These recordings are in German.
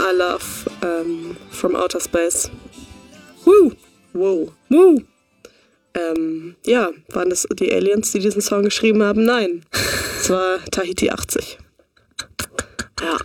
I Love from Outer Space. Woo! Wow. Woo! Waren das die Aliens, die diesen Song geschrieben haben? Nein. Es war Tahiti 80. Ja.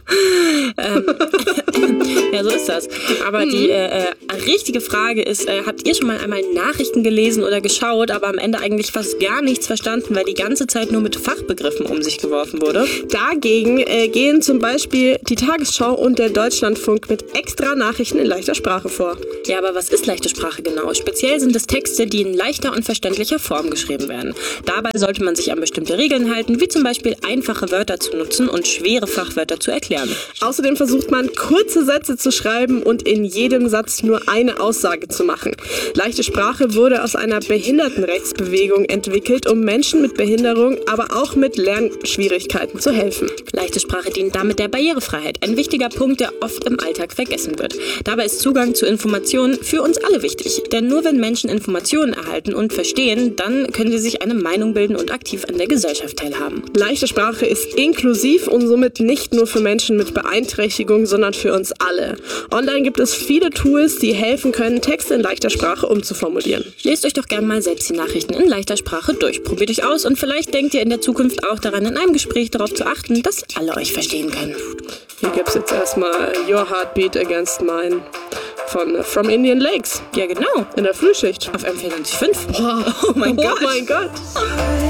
Ja, so ist das. Aber die richtige Frage ist, habt ihr schon mal einmal Nachrichten gelesen oder geschaut, aber am Ende eigentlich fast gar nichts verstanden, weil die ganze Zeit nur mit Fachbegriffen um sich geworfen wurde? Dagegen gehen zum Beispiel die Tagesschau und der Deutschlandfunk mit extra Nachrichten in leichter Sprache vor. Ja, aber was ist leichte Sprache genau? Speziell sind es Texte, die in leichter und verständlicher Form geschrieben werden. Dabei sollte man sich an bestimmte Regeln halten, wie zum Beispiel einfache Wörter zu nutzen und schwere Fachwörter zu erklären. Außerdem versucht man, kurze Sätze zu schreiben und in jedem Satz nur eine Aussage zu machen. Leichte Sprache wurde aus einer Behindertenrechtsbewegung entwickelt, um Menschen mit Behinderung, aber auch mit Lernschwierigkeiten zu helfen. Leichte Sprache dient damit der Barrierefreiheit, ein wichtiger Punkt, der oft im Alltag vergessen wird. Dabei ist Zugang zu Informationen für uns alle wichtig. Denn nur wenn Menschen Informationen erhalten und verstehen, dann können sie sich eine Meinung bilden und aktiv an der Gesellschaft teilhaben. Leichte Sprache ist inklusiv und somit nicht nur für Menschen mit Beeinträchtigung, sondern für uns alle. Online gibt es viele Tools, die helfen können, Texte in leichter Sprache umzuformulieren. Lest euch doch gerne mal selbst die Nachrichten in leichter Sprache durch. Probiert euch aus und vielleicht denkt ihr in der Zukunft auch daran, in einem Gespräch darauf zu achten, dass alle euch verstehen können. Hier gibt es jetzt erstmal Your Heartbeat Against Mine von From Indian Lakes. Ja, genau. In der Frühschicht. Auf M495. Wow. Oh mein Gott. Oh mein Gott.